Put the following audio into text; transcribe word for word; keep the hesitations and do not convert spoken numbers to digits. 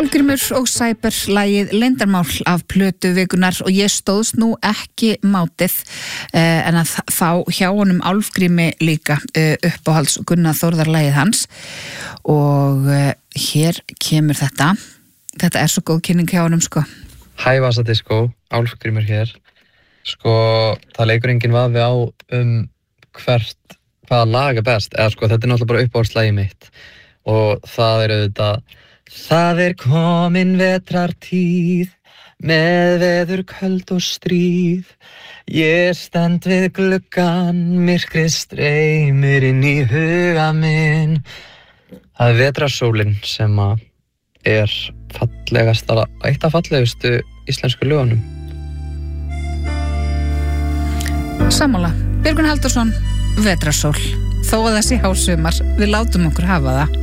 Álfgrímur og Sæber lagið Leyndarmál af plötu vikunar og ég stóðst nú ekki mátið eh, en að þá hjá honum Álfgrími líka eh, uppáhalds Gunnar Þórðar lagið hans og eh, hér kemur þetta þetta er svo góð kynning hjá honum sko. Hæ Vasadiskó, Álfgrímur hér sko, það leikur enginn vafi á um hvert hvaða lag er best eða sko, þetta er náttúrulega bara uppáhaldslagið mitt og það er auðvitað Það er komin vetrartíð, með veður köld og stríð. Ég stend við gluggann, myrkrið streymir inn í huga minn. Það er vetrarsólin sem að er fallegasta, eitt af fallegustu íslensku lögunum. Sammála, Björgvin Halldórsson, vetrarsól. Þó að það sé hásumar, við látum okkur hafa það.